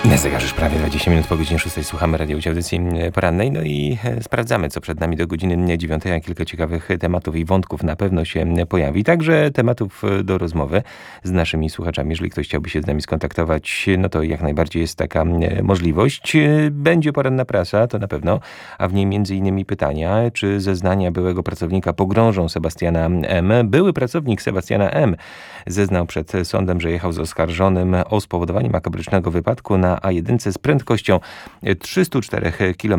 Na zegarze już prawie 20 minut po godzinie 6 słuchamy Radio Audycji Porannej, no i sprawdzamy, co przed nami do godziny 9. Kilka ciekawych tematów i wątków na pewno się pojawi. Także tematów do rozmowy z naszymi słuchaczami. Jeżeli ktoś chciałby się z nami skontaktować, no to jak najbardziej jest taka możliwość. Będzie poranna prasa, to na pewno, a w niej między innymi pytania, czy zeznania byłego pracownika pogrążą Sebastiana M. Były pracownik Sebastiana M. zeznał przed sądem, że jechał z oskarżonym o spowodowanie makabrycznego wypadku na A1 z prędkością 304 km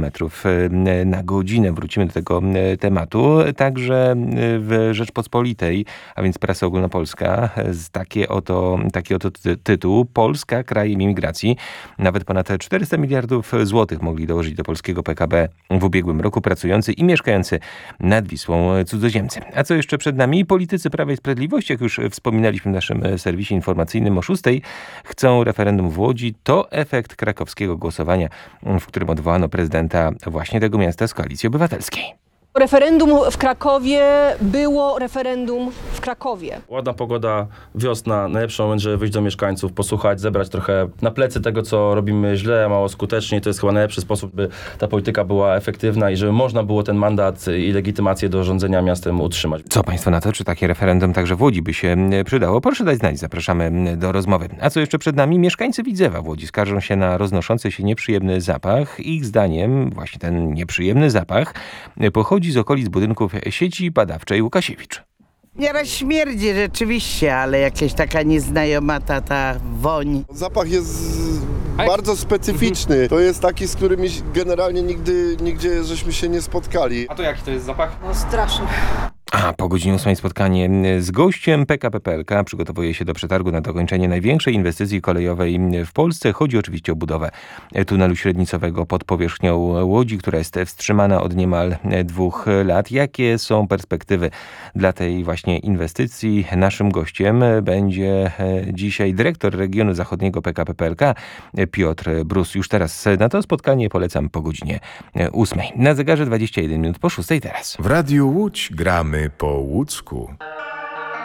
na godzinę. Wrócimy do tego tematu. Także w Rzeczpospolitej, a więc prasa ogólnopolska, taki oto tytuł: Polska krajem imigracji. Nawet ponad 400 miliardów złotych mogli dołożyć do polskiego PKB w ubiegłym roku pracujący i mieszkający nad Wisłą cudzoziemcy. A co jeszcze przed nami? Politycy Prawa i Sprawiedliwości, jak już wspominaliśmy w naszym serwisie informacyjnym o 6, chcą referendum w Łodzi. To efekt krakowskiego głosowania, w którym odwołano prezydenta właśnie tego miasta z Koalicji Obywatelskiej. Referendum w Krakowie było referendum w Krakowie. Ładna pogoda, wiosna, najlepszy moment, żeby wyjść do mieszkańców, posłuchać, zebrać trochę na plecy tego, co robimy źle, mało skutecznie. To jest chyba najlepszy sposób, by ta polityka była efektywna i żeby można było ten mandat i legitymację do rządzenia miastem utrzymać. Co państwo na to? Czy takie referendum także w Łodzi by się przydało? Proszę dać znać, zapraszamy do rozmowy. A co jeszcze przed nami? Mieszkańcy Widzewa w Łodzi skarżą się na roznoszący się nieprzyjemny zapach. Ich zdaniem właśnie ten nieprzyjemny zapach pochodzi z okolic budynków sieci badawczej Łukasiewicz. Nieraz śmierdzi rzeczywiście, ale jakaś taka nieznajoma ta woń. Zapach jest bardzo specyficzny. To jest taki, z którym generalnie nigdzie żeśmy się nie spotkali. A to jaki to jest zapach? No straszny. A po godzinie 8 spotkanie z gościem. PKP PLK przygotowuje się do przetargu na dokończenie największej inwestycji kolejowej w Polsce. Chodzi oczywiście o budowę tunelu średnicowego pod powierzchnią Łodzi, która jest wstrzymana od niemal 2 lat. Jakie są perspektywy dla tej właśnie inwestycji? Naszym gościem będzie dzisiaj dyrektor regionu zachodniego PKP PLK Piotr Brus. Już teraz na to spotkanie polecam po godzinie 8. Na zegarze 21 minut po 6 teraz. W Radiu Łódź gramy po łódzku.